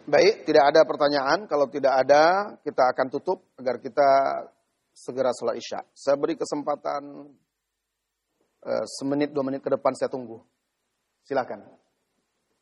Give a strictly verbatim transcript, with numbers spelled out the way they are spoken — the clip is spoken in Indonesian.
Baik, tidak ada pertanyaan. Kalau tidak ada, kita akan tutup agar kita segera sholat isya. Saya beri kesempatan uh, semenit, dua menit ke depan saya tunggu. Silakan.